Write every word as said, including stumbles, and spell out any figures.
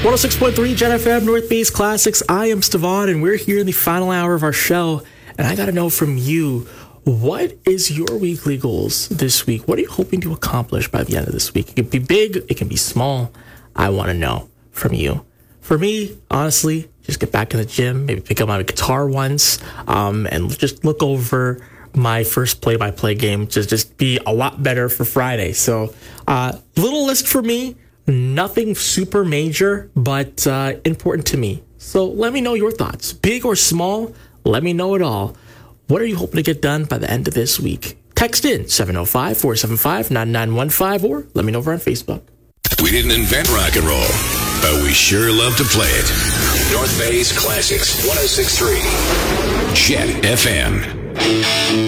one oh six point three Jet F M, North Base Classics. I am Stevon, and we're here in the final hour of our show. And I got to know from you, what is your weekly goals this week? What are you hoping to accomplish by the end of this week? It can be big, it can be small. I want to know from you. For me, honestly, just get back in the gym, maybe pick up my guitar once, um, and just look over my first play-by-play game to just be a lot better for Friday. So, uh, little list for me. Nothing super major, but uh, important to me. So let me know your thoughts. Big or small, let me know it all. What are you hoping to get done by the end of this week? Text in seven oh five, four seven five, nine nine one five or let me know over on Facebook. We didn't invent rock and roll, but we sure love to play it. North Bay's Classics, one oh six point three Jet F M.